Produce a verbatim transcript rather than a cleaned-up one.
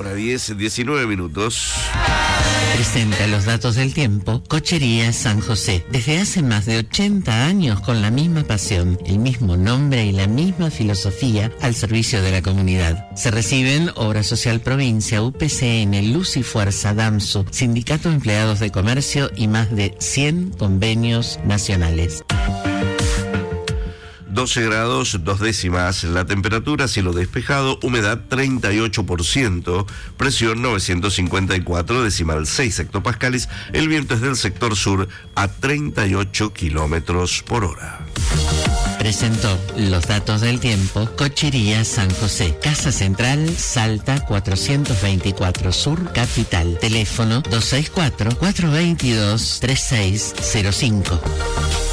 Hora diez, diecinueve minutos. Presenta los datos del tiempo Cochería San José. Desde hace más de ochenta años con la misma pasión, el mismo nombre y la misma filosofía al servicio de la comunidad. Se reciben Obra Social Provincia, U P C N, Luz y Fuerza, DAMSU, Sindicato de Empleados de Comercio y más de cien convenios nacionales. doce grados, dos décimas, la temperatura, cielo despejado, humedad treinta y ocho por ciento, presión novecientos cincuenta y cuatro decimal seis hectopascales, el viento es del sector sur a treinta y ocho kilómetros por hora. Presentó los datos del tiempo Cochería San José, Casa Central, Salta cuatrocientos veinticuatro Sur, Capital. Teléfono dos seis cuatro, cuatro dos dos, tres seis cero cinco.